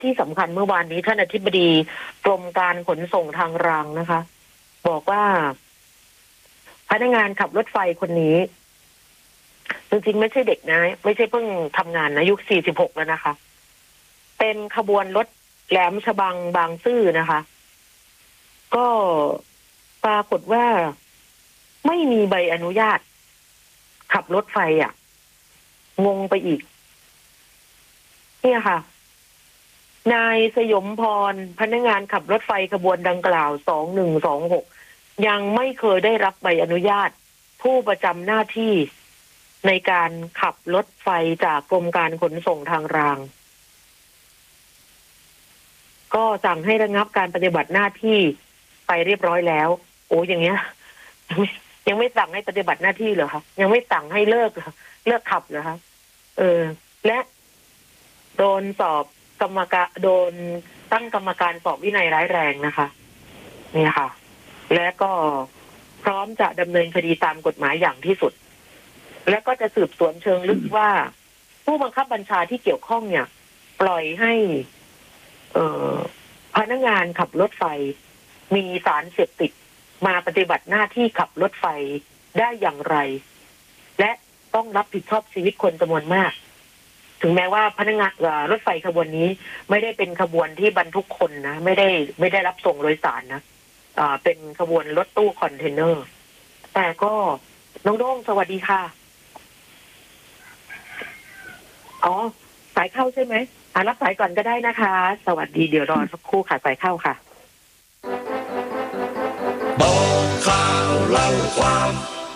ที่สำคัญเมื่อวานนี้ท่านอธิบดีกรมการขนส่งทางรางนะคะบอกว่าพนักงานขับรถไฟคนนี้จริงๆไม่ใช่เด็กนะไม่ใช่เพิ่งทำงานนะอายุ46แล้วนะคะเป็นขบวนรถแหลมฉบังบางซื่อนะคะก็ปรากฏว่าไม่มีใบอนุญาตขับรถไฟงงไปอีกเนี่ยค่ะนายสยมพรพนักงานขับรถไฟขบวนดังกล่าว2126ยังไม่เคยได้รับใบอนุญาตผู้ประจำหน้าที่ในการขับรถไฟจากกรมการขนส่งทางรางก็สั่งให้ระงับการปฏิบัติหน้าที่ไปเรียบร้อยแล้วโอ้อย่างเงี้ยยังไม่สั่งให้ปฏิบัติหน้าที่เหรอคะยังไม่สั่งให้เลิกขับเหรอคะและโดนสอบกรรมการโดนตั้งกรรมการสอบวินัยร้ายแรงนะคะนี่ค่ะและก็พร้อมจะดำเนินคดีตามกฎหมายอย่างที่สุดและก็จะสืบสวนเชิงลึกว่าผู้บังคับบัญชาที่เกี่ยวข้องเนี่ยปล่อยให้พนักงานขับรถไฟมีสารเสพติดมาปฏิบัติหน้าที่ขับรถไฟได้อย่างไรและต้องรับผิดชอบชีวิตคนจำนวนมากถึงแม้ว่าพนักงานรถไฟขบวนนี้ไม่ได้เป็นขบวนที่บรรทุกคนนะไม่ได้รับส่งโดยสารนะเป็นขบวนรถตู้คอนเทนเนอร์แต่ก็น้องโด้งสวัสดีค่ะอ๋อสายเข้าใช่ไหมรับสายก่อนก็ได้นะคะสวัสดีเดี๋ยวรอสักครู่ค่ะสายเข้าค่ะบอกข่าวเล่าความ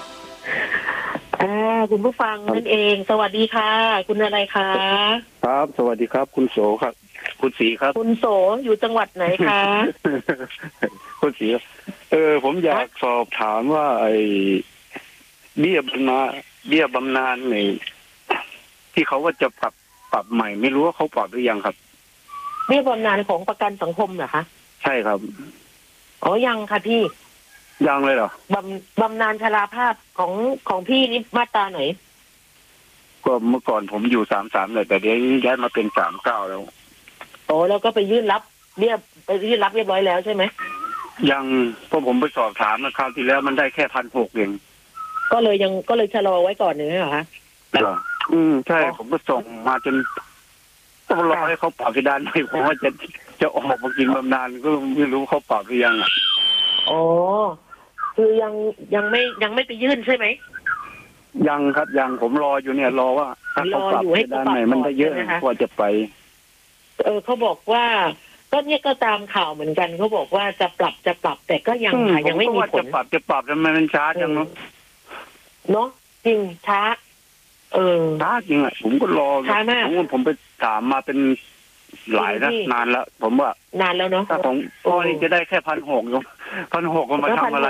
คุณผู้ฟังนั่นเองสวัสดีค่ะคุณอะไรคะครับสวัสดีครับคุณโสครับคุณศรีครับคุณโสอยู่จังหวัดไหนคะคุณศรีผมอยากสอบถามว่าไอ้เบี้ยบำนาญในที่เขาว่าจะปรับใหม่ไม่รู้ว่าเขาปรับหรือยังครับเบี้ยบำนาญของประกันสังคมเหรอคะใช่ครับอ๋อยังค่ะพี่ยังเลยเหรอบำนาญชราภาพของพี่นี่มาตราไหนก็เมื่อก่อนผมอยู่33เลยแต่เดี๋ยวย้ายมาเป็น39แล้วโอ้แล้วก็ไปยื่นรับเรียบร้อยแล้วใช่ไหมยังเพราะผมไปสอบถามคราวที่แล้วมันได้แค่1,600เองก็เลยชะลอไว้ก่อนหนึ่งเหรอคะใช่ผมก็ส่งมาจนต้องรอให้เขาปรับเพดานหน่อยเพราะว่าจะออกมากินบำนาญก็ไม่รู้เขาปรับหรือยังอ๋อคือยังไม่ไปยื่นใช่ไหมยังครับยังผมรออยู่เนี่ยรอว่าถ้าเขาปรับเพดานไหนมันได้เยอะกว่าจะไปเขาบอกว่าก็เนี่ยก็ตามข่าวเหมือนกันเขาบอกว่าจะปรับแต่ก็ยังไม่มีผลจะปรับทำไมมันช้าจังเนาะจริงช้าช้าจริงผมก็รอผมไปถามมาเป็นหลายนานแล้วผมว่านานแล้วเนาะถ้าผมตอนนี้จะได้แค่1,600ก็มาทำอะไร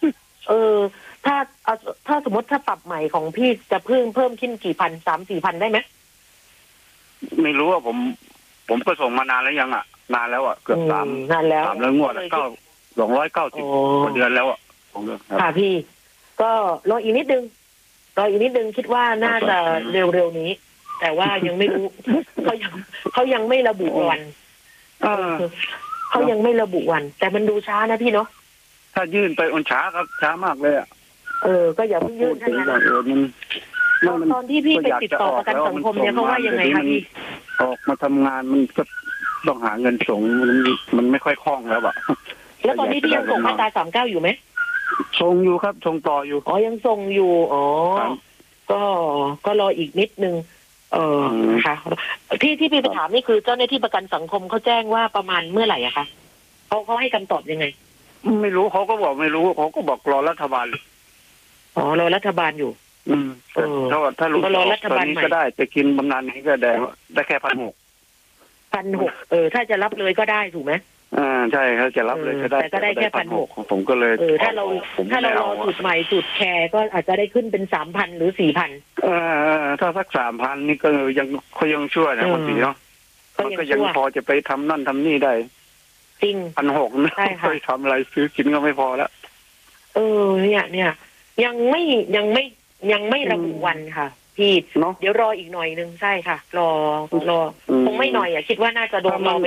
ถ้าสมมติถ้าปรับใหม่ของพี่จะเพิ่มขึ้นกี่พัน3-4 พันได้ไหมไม่รู้ว่าผมก็ส่งมานานแล้วยังนานแล้วเกือบ3 นานแล้ว 3แล้วงวด290กว่าเดือนแล้วค่ะพี่ก็รออีกนิดนึงคิดว่าน่าจะเร็วๆนี้แต่ว่ายังไม่รู้เขายังไม่ระบุวันเขายังไม่ระบุวันแต่มันดูช้านะพี่เนาะถ้ายื่นไปมันช้าครับช้ามากเลยก็อย่าเพิ่งยื่นทั้งนั้นตอนที่พี่ไปติดต่อประกันสังคมเนี่ยเขาว่ายังไงคะพี่ออกมาทำงานมันก็ต้องหาเงินส่งมันไม่ค่อยคล่องแล้วแล้วตอนนี้พี่ยังส่งมาตรา39อยู่ไหมส่งอยู่ครับส่งต่ออยู่ยังส่งอยู่ก็รออีกนิดนึงค่ะที่พี่ไปถามนี่คือเจ้าหน้าที่ประกันสังคมเขาแจ้งว่าประมาณเมื่อไหร่อะคะเขาให้คำตอบยังไงไม่รู้เขาก็บอกไม่รู้เขาก็บอกรอรัฐบาลรอรัฐบาลอยู่ถ้ารู้รอรัฐบาลก็ได้จะกินบำนาญนี้ก็ได้แค่ 1,600ถ้าจะรับเลยก็ได้ถูกไหมใช่ครับจะรับเลยก็ได้แต่ก็ได้แค่1,600 ของผมก็เลยถ้าเรารอจุดใหม่จุดแชร์ก็อาจจะได้ขึ้นเป็น 3,000 หรือ 4,000 ถ้าสัก 3,000 นี่ก็เขายังช่วยนะคนดีเนาะมันก็ยังพอจะไปทำนั่นทำนี่ได้จริง 1,600ไม่ค่อยทำอะไรซื้อกินก็ไม่พอแล้วเนี่ยยังไม่ระบุวันค่ะพี่เดี๋ยวรออีกหน่อยนึงใช่ค่ะรอคงไม่หน่อยคิดว่าน่าจะโดนรอไป